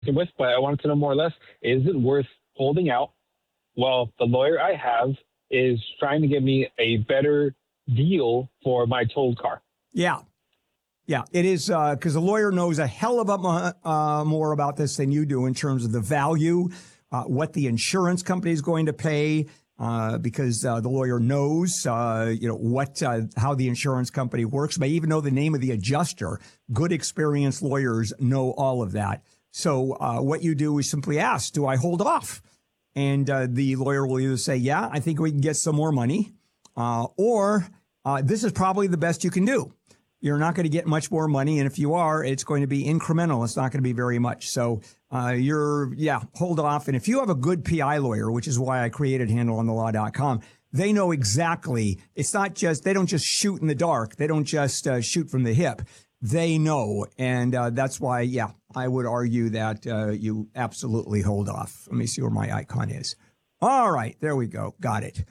with, but I wanted to know more or less, is it worth holding out? Well, the lawyer I have is trying to give me a better deal for my totaled car. Yeah. Yeah, it is because the lawyer knows a hell of a more about this than you do in terms of the value, what the insurance company is going to pay, because the lawyer knows, what how the insurance company works. May even know the name of the adjuster. Good, experienced lawyers know all of that. So what you do is simply ask, do I hold off? And the lawyer will either say, yeah, I think we can get some more money, or this is probably the best you can do. You're not going to get much more money. And if you are, it's going to be incremental. It's not going to be very much. So hold off. And if you have a good PI lawyer, which is why I created handleonthelaw.com, they know exactly. It's not just, they don't just shoot in the dark. They don't just shoot from the hip. They know. And that's why, I would argue that you absolutely hold off. Let me see where my icon is. All right. There we go. Got it.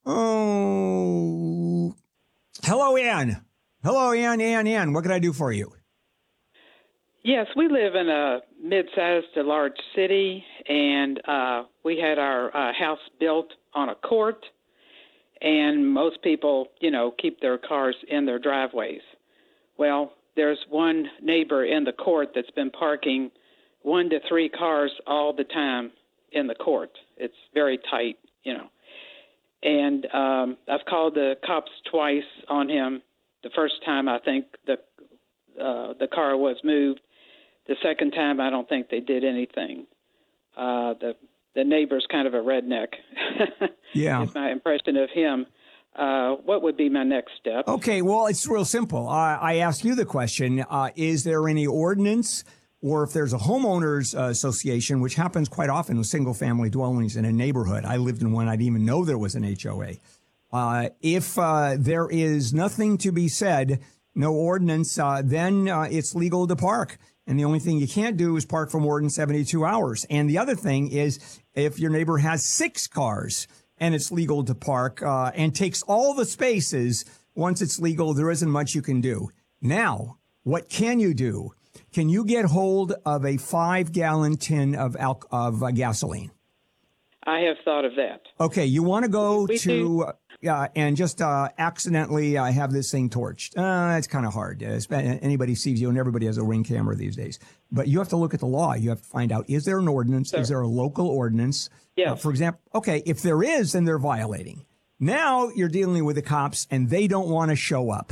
Oh, hello, Ann. Hello, Ann. What can I do for you? Yes, we live in a mid-sized to large city, and we had our house built on a court, and most people, keep their cars in their driveways. Well, there's one neighbor in the court that's been parking 1 to 3 cars all the time in the court. It's very tight, And I've called the cops twice on him. The first time, I think the car was moved. The second time, I don't think they did anything. The neighbor's kind of a redneck. Yeah. Is my impression of him. What would be my next step? Okay, well, it's real simple. I asked you the question, is there any ordinance, or if there's a homeowners association, which happens quite often with single-family dwellings in a neighborhood. I lived in one. I didn't even know there was an HOA. If there is nothing to be said, no ordinance, then it's legal to park. And the only thing you can't do is park for more than 72 hours. And the other thing is if your neighbor has 6 cars and it's legal to park and takes all the spaces, once it's legal, there isn't much you can do. Now, what can you do? Can you get hold of a 5-gallon tin of gasoline? I have thought of that. Okay, you want to go and just accidentally have this thing torched. It's kind of hard. Anybody sees you, and everybody has a Ring camera these days. But you have to look at the law. You have to find out, is there an ordinance? Sure. Is there a local ordinance? Yes. For example, okay, if there is, then they're violating. Now you're dealing with the cops, and they don't want to show up.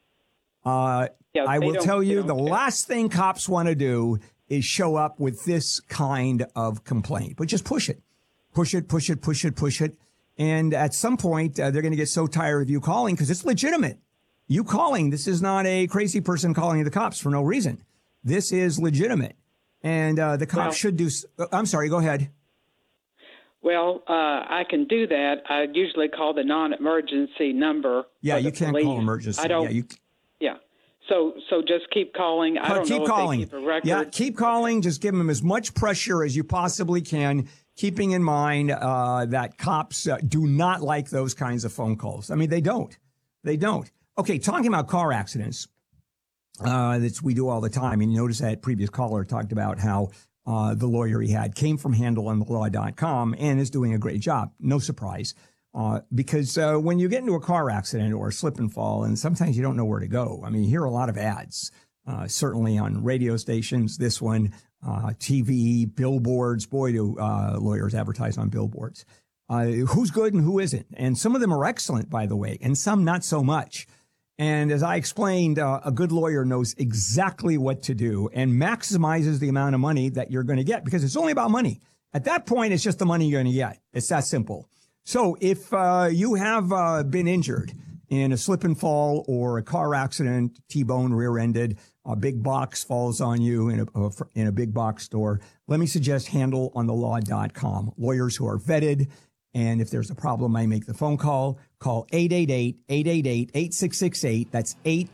I will tell you, the last thing cops want to do is show up with this kind of complaint. But just push it. Push it. And at some point, they're going to get so tired of you calling because it's legitimate. You calling, this is not a crazy person calling the cops for no reason. This is legitimate. And the cops should do... I'm sorry, go ahead. Well, I can do that. I usually call the non-emergency number. Yeah, you can't call emergency. I don't... Yeah. So just keep calling. I don't know if they keep a record. Yeah, keep calling. Just give them as much pressure as you possibly can, keeping in mind that cops do not like those kinds of phone calls. I mean, they don't. Okay, talking about car accidents, that we do all the time. And you notice that previous caller talked about how the lawyer he had came from handleonthelaw.com and is doing a great job. No surprise. Because when you get into a car accident or a slip and fall, and sometimes you don't know where to go. I mean, you hear a lot of ads, certainly on radio stations, this one, TV, billboards. Boy, do lawyers advertise on billboards. Who's good and who isn't. And some of them are excellent, by the way, and some not so much. And as I explained, a good lawyer knows exactly what to do and maximizes the amount of money that you're going to get, because it's only about money. At that point, it's just the money you're going to get. It's that simple. So if you have been injured in a slip and fall or a car accident, T-bone, rear-ended, a big box falls on you in a big box store, let me suggest handleonthelaw.com. Lawyers who are vetted, and if there's a problem, I make the phone call. Call 888-888-8668. That's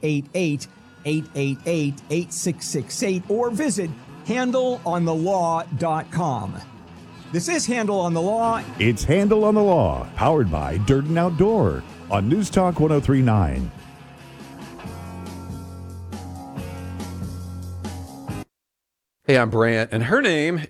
888-888-8668. Or visit handleonthelaw.com. This is Handle on the Law. It's Handle on the Law, powered by Dirt and Outdoor on News Talk 103.9. Hey, I'm Brant, and her name